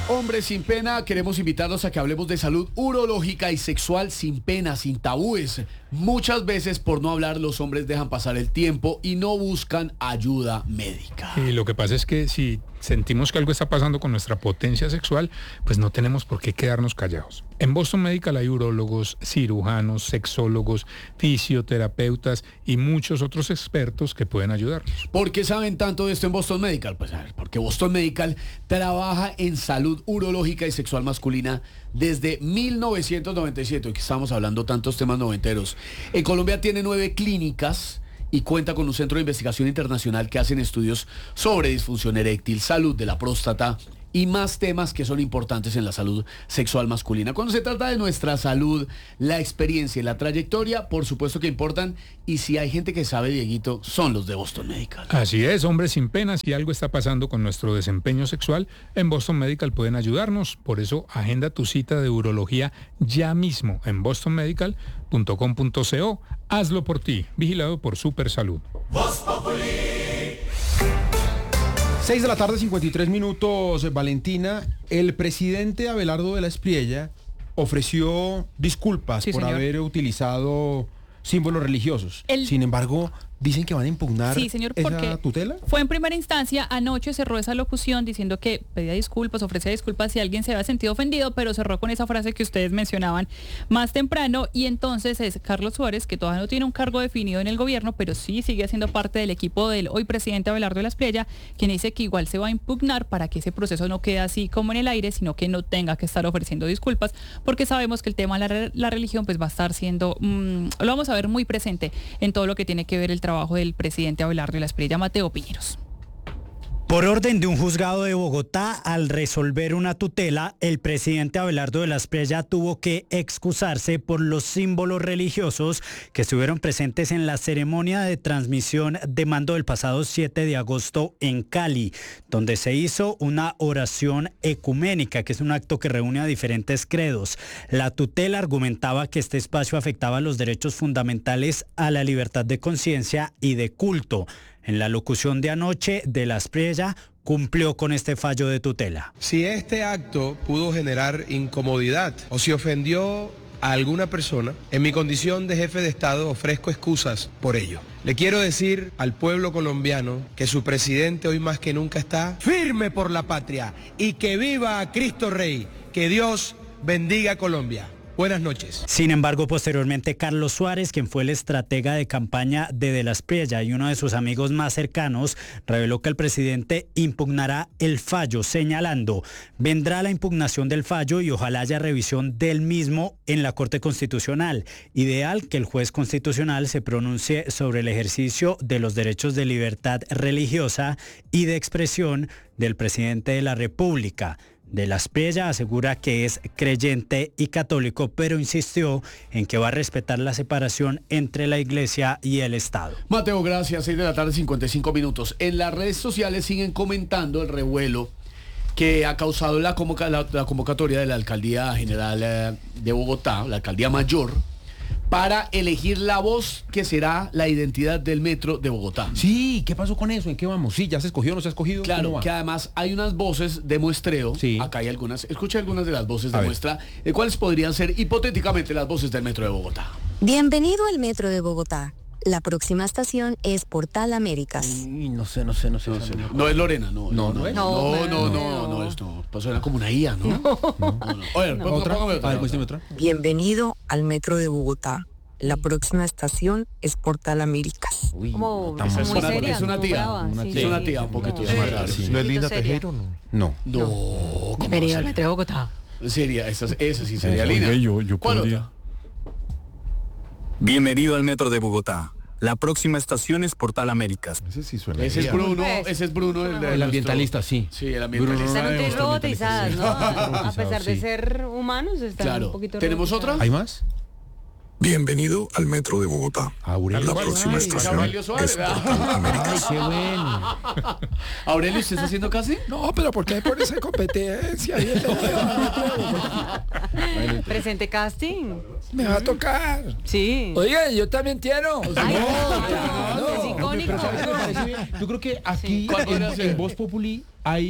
Hombres sin pena, queremos invitarlos a que hablemos de salud urológica y sexual sin pena, sin tabúes. Muchas veces por no hablar los hombres dejan pasar el tiempo y no buscan ayuda médica. Y lo que pasa es que si sentimos que algo está pasando con nuestra potencia sexual, pues no tenemos por qué quedarnos callados. En Boston Medical hay urólogos, cirujanos, sexólogos, fisioterapeutas y muchos otros expertos que pueden ayudarnos. ¿Por qué saben tanto de esto en Boston Medical? Pues a ver, porque Boston Medical trabaja en salud urológica y sexual masculina desde 1997, que estamos hablando tantos temas noventeros. En Colombia tiene 9 clínicas y cuenta con un centro de investigación internacional que hacen estudios sobre disfunción eréctil, salud de la próstata y más temas que son importantes en la salud sexual masculina. Cuando se trata de nuestra salud, la experiencia y la trayectoria, por supuesto que importan, y si hay gente que sabe, Dieguito, son los de Boston Medical. Así es, hombres sin pena, si algo está pasando con nuestro desempeño sexual, en Boston Medical pueden ayudarnos. Por eso, agenda tu cita de urología ya mismo en bostonmedical.com.co. Hazlo por ti, vigilado por Supersalud. 6 de la tarde, 53 minutos, Valentina. El presidente Abelardo de la Espriella ofreció disculpas por haber utilizado símbolos religiosos. Sin embargo, dicen que van a impugnar esa tutela. Fue en primera instancia, anoche cerró esa locución diciendo que pedía disculpas, ofrecía disculpas si alguien se había sentido ofendido, pero cerró con esa frase que ustedes mencionaban más temprano, y entonces es Carlos Suárez, que todavía no tiene un cargo definido en el gobierno, pero sí sigue siendo parte del equipo del hoy presidente Abelardo de la Espriella, quien dice que igual se va a impugnar para que ese proceso no quede así como en el aire, sino que no tenga que estar ofreciendo disculpas, porque sabemos que el tema de la religión pues va a estar siendo, lo vamos a ver muy presente en todo lo que tiene que ver el trabajo del presidente Abelardo de la Espriella. Mateo Piñeros. Por orden de un juzgado de Bogotá, al resolver una tutela, el presidente Abelardo de la Espriella tuvo que excusarse por los símbolos religiosos que estuvieron presentes en la ceremonia de transmisión de mando del pasado 7 de agosto en Cali, donde se hizo una oración ecuménica, que es un acto que reúne a diferentes credos. La tutela argumentaba que este espacio afectaba los derechos fundamentales a la libertad de conciencia y de culto. En la locución de anoche, de la Espriella cumplió con este fallo de tutela. Si este acto pudo generar incomodidad o si ofendió a alguna persona, en mi condición de jefe de Estado ofrezco excusas por ello. Le quiero decir al pueblo colombiano que su presidente hoy más que nunca está firme por la patria y que viva Cristo Rey. Que Dios bendiga a Colombia. Buenas noches. Sin embargo, posteriormente, Carlos Suárez, quien fue el estratega de campaña de la Espriella y uno de sus amigos más cercanos, reveló que el presidente impugnará el fallo, señalando: vendrá la impugnación del fallo y ojalá haya revisión del mismo en la Corte Constitucional. Ideal que el juez constitucional se pronuncie sobre el ejercicio de los derechos de libertad religiosa y de expresión del presidente de la República. De la Espriella asegura que es creyente y católico, pero insistió en que va a respetar la separación entre la Iglesia y el Estado. Mateo, gracias. 6 de la tarde, 55 minutos. En las redes sociales siguen comentando el revuelo que ha causado la convocatoria de la Alcaldía General de Bogotá, la Alcaldía Mayor, para elegir la voz que será la identidad del metro de Bogotá. Sí, ¿qué pasó con eso? ¿En qué vamos? Sí, ¿ya se escogió o no se ha escogido? Claro, que además hay unas voces de muestreo. Sí. Acá hay algunas. Escucha algunas de las voces de muestra, cuáles podrían ser hipotéticamente las voces del metro de Bogotá. Bienvenido al metro de Bogotá. La próxima estación es Portal Américas. No sé. No es Lorena, no es. No, esto suena como una IA, ¿no? Oye, póngame otra. Bienvenido al metro de Bogotá. La próxima estación es Portal Américas. Como es una tía. Es una tía un poquito. ¿No es Linda Tejero? No. Bienvenido al metro de Bogotá. Sería, esa sí sería Linda. ¿Cuál otra? Bienvenido al metro de Bogotá. La próxima estación es Portal Américas. Ese sí suena. Ese es Bruno, el ambientalista, sí. Sí, el ambientalista. Están robotizadas, ¿no? A pesar de ser humanos, están un poquito ¿Tenemos otra? ¿Hay más? Bienvenido al metro de Bogotá. La próxima estación es Portal Américas. Qué bueno. Aurelio, ¿usted está haciendo casi? No, pero ¿por qué por esa competencia? Presente casting. Me va a tocar. Sí. Oiga, yo también quiero. Es icónico. Yo creo que aquí en Voz Populi hay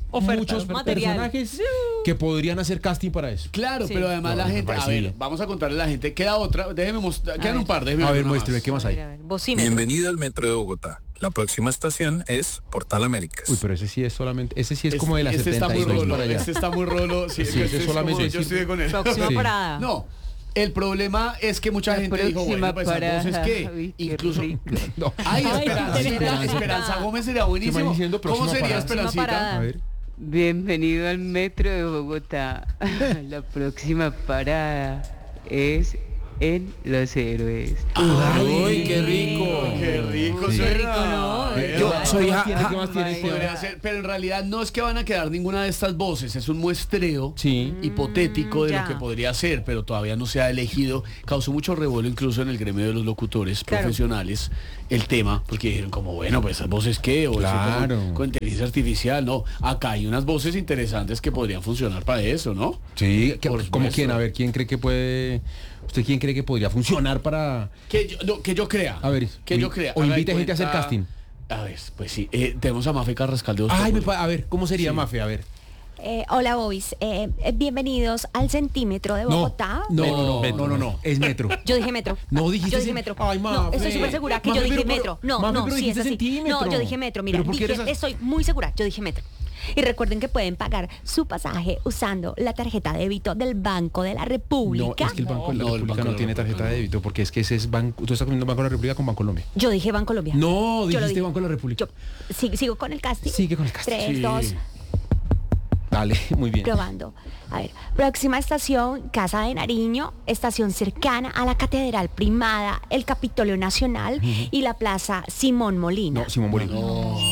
muchos personajes que podrían hacer casting para eso. Claro, pero además la gente, a ver, vamos a contarle a la gente, queda otra, déjeme mostrar, quedan un par, déjeme a ver, muéstrame, ¿qué más hay? Bienvenida al Metro de Bogotá. La próxima estación es Portal Américas. Uy, pero ese sí es solamente, ese sí es como de la 76 para allá. Este está muy rolo, sí, ese es solamente. Yo estoy con él. Próxima parada. No. El problema es que mucha gente dijo, bueno, pues entonces ¿qué? Incluso No. Ay, Esperanza Gómez sería buenísimo. ¿Cómo sería Esperancita? A ver. Bienvenido al Metro de Bogotá. La próxima parada es en Los Héroes. ¡Ay, qué rico! ¡Qué rico! Sí. Qué rico, ¿no? Yo soy ¿Qué más tiene? podría ser, pero en realidad no es que van a quedar ninguna de estas voces, es un muestreo hipotético de lo que podría ser, pero todavía no se ha elegido. Causó mucho revuelo incluso en el gremio de los locutores profesionales el tema, porque dijeron como, bueno, pues esas voces qué, o claro, eso con inteligencia artificial, no, acá hay unas voces interesantes que podrían funcionar para eso, ¿no? Sí, ¿como quién? A ver, ¿quién cree que puede? ¿Usted quién cree que podría funcionar para...? Que yo crea. A ver, yo crea. O invite gente a hacer casting. A ver, pues sí. Tenemos a Mafe Carrascal de a ver, ¿cómo sería Mafe? A ver. Hola, Bobis. Bienvenidos al Centímetro de Bogotá. No. Es metro. Yo dije metro. No dijiste. Yo dije metro. Ay, Mafe. No, estoy súper segura que yo dije metro. No, sí, es así. Centímetro. No, yo dije metro. Mira, estoy muy segura. Yo dije metro. Y recuerden que pueden pagar su pasaje usando la tarjeta de débito del Banco de la República. No, es que el Banco de la República no tiene tarjeta de débito, porque es que ese es banco. Tú estás comiendo Banco de la República con Bancolombia. Yo dije Bancolombia. No, dijiste Banco de la República. Sigo con el casting. Sigue con el casting. 3, 2. Dale, muy bien. Probando. A ver, próxima estación, Casa de Nariño, estación cercana a la Catedral Primada, el Capitolio Nacional y la Plaza Simón Molina. No, Simón Bolívar.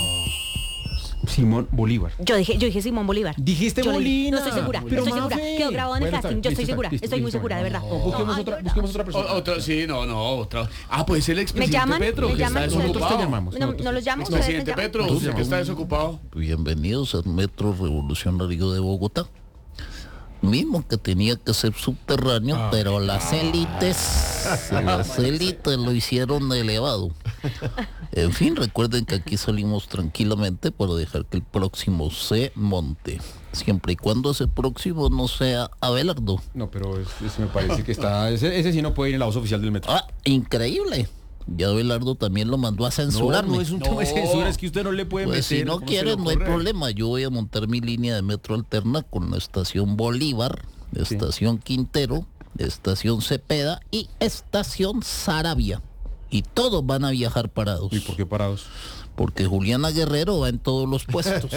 Simón Bolívar. Yo dije Simón Bolívar. Dijiste Molina. No estoy segura. Pero estoy segura. Quedó grabado en el casting. Yo estoy segura. Estoy muy segura, de verdad. Busquemos otra persona. Otra. Puede ser el expresidente Petro, que está desocupado. No los llamo. Expresidente Petro, usted que está desocupado. Bienvenidos al Metro Revolucionario de Bogotá. Mismo que tenía que ser subterráneo, pero las élites lo hicieron elevado. En fin, recuerden que aquí salimos tranquilamente para dejar que el próximo se monte, siempre y cuando ese próximo no sea Abelardo. No, pero ese me parece que está... Ese sí no puede ir en la voz oficial del metro. Increíble. Ya Abelardo también lo mandó a censurarme. No es un tema de censura, es que usted no le puede pues meter. Si no quiere, no hay problema. Yo voy a montar mi línea de metro alterna con la estación Bolívar, estación Quintero, estación Cepeda y estación Saravia. Y todos van a viajar parados. ¿Y por qué parados? Porque Juliana Guerrero va en todos los puestos.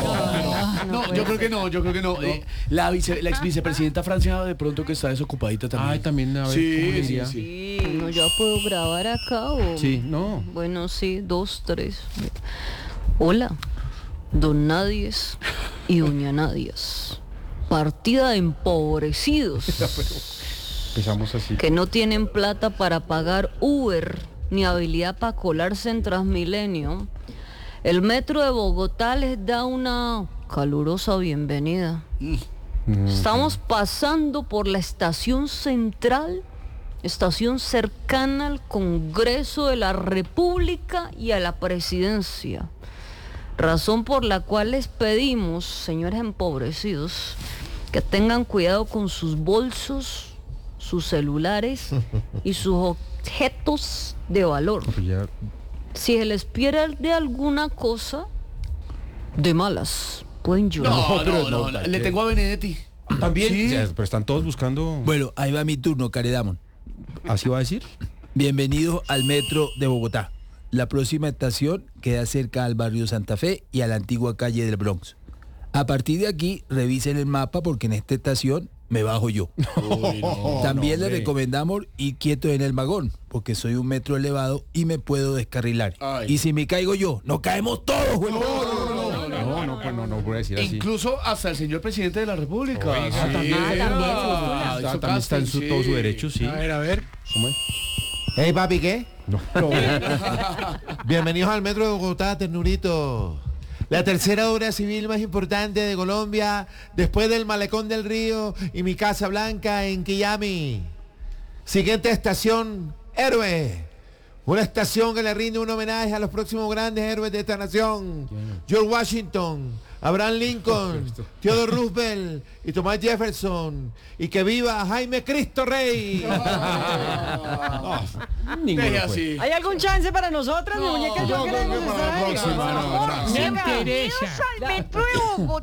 No, yo creo que no. La ex vicepresidenta Francia de pronto que está desocupadita también. Ay, también, a ver, sí. No, ya puedo grabar acá o... Sí, no. Bueno, sí, 2, 3. Hola, don Nadies y doña Nadies. Partida de empobrecidos. Empezamos así. Que no tienen plata para pagar Uber ni habilidad para colarse en Transmilenio. El Metro de Bogotá les da una calurosa bienvenida. Estamos pasando por la estación central, estación cercana al Congreso de la República y a la Presidencia. Razón por la cual les pedimos, señores empobrecidos, que tengan cuidado con sus bolsos, sus celulares y sus objetos de valor. Si se les pierde alguna cosa, de malas, pueden llorar. No, le tengo a Benedetti. ¿También? Sí. Pero están todos buscando... Bueno, ahí va mi turno, Caredamon. ¿Así va a decir? Bienvenidos al Metro de Bogotá. La próxima estación queda cerca al barrio Santa Fe y a la antigua calle del Bronx. A partir de aquí, revisen el mapa porque en esta estación me bajo yo. También les recomendamos ir quietos en el vagón, porque soy un metro elevado y me puedo descarrilar. Y si me caigo yo, nos caemos todos, güey. No puedo decir así. Incluso hasta el señor presidente de la República. También está en todo su derecho, sí. A ver. ¿Cómo es? Hey, papi, ¿qué? No. Bienvenidos al Metro de Bogotá, ternurito. La tercera obra civil más importante de Colombia, después del Malecón del Río y mi Casa Blanca en Quillami. Siguiente estación, Héroe. Una estación que le rinde un homenaje a los próximos grandes héroes de esta nación. George Washington, Abraham Lincoln, Theodore Roosevelt y Thomas Jefferson. Y que viva Jaime Cristo Rey. ¿Hay algún chance para nosotras, mi muñeca? Yo queremos estar ahí. Me interesa. Al metro de Bogotá.